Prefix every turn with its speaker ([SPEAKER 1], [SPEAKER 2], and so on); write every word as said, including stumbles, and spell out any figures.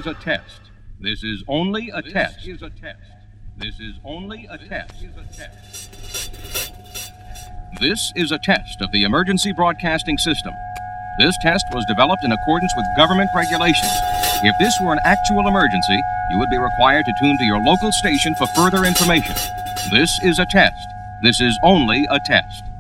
[SPEAKER 1] is a test. This is only a test. This is a test. This is only a test. This is a test of the emergency broadcasting system. This test was developed in accordance with government regulations. If this were an actual emergency, you would be required to tune to your local station for further information. This is a test. This is only a test.